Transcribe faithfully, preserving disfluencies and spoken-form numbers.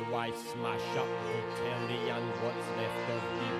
wife smash up the telly and what's left of the